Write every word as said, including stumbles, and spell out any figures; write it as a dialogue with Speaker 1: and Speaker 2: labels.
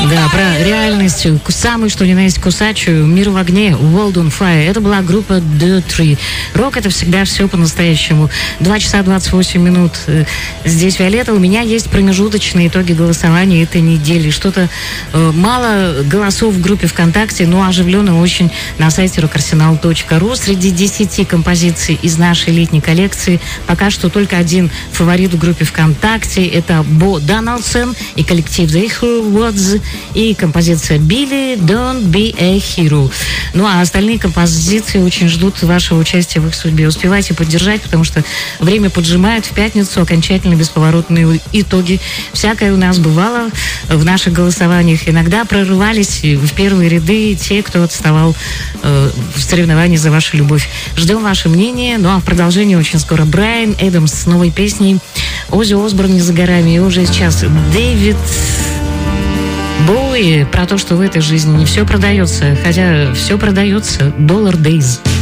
Speaker 1: Да, про реальность, самую что ни на есть кусачую, мир в огне, World on Fire. Это была группа The Tree. Рок — это всегда все по-настоящему. два часа двадцать восемь минут. Здесь Виолетта. У меня есть промежуточные итоги голосования этой недели. Что-то э, мало голосов в группе ВКонтакте, но оживленно очень на сайте рок-арсенал точка ру. Среди десяти композиций из нашей летней коллекции пока что только один фаворит в группе ВКонтакте. Это Бо Дональдсон и коллектив The Words и композиция Billy Don't Be a Hero. Ну а остальные композиции очень ждут вашего участия в их судьбе. Успевайте поддержать, потому что время поджимает. В пятницу окончательно бесповоротные итоги. Всякое у нас бывало в наших голосованиях. Иногда прорывались в первые ряды те, кто отставал э, в соревновании за вашу любовь. Ждем ваше мнение. Ну а в продолжении очень скоро Брайан Эдамс с новой песней. Оззи Осборн не за горами. И уже сейчас Дэвид Боуи про то, что в этой жизни не все продается, хотя все продается. Dollar Days.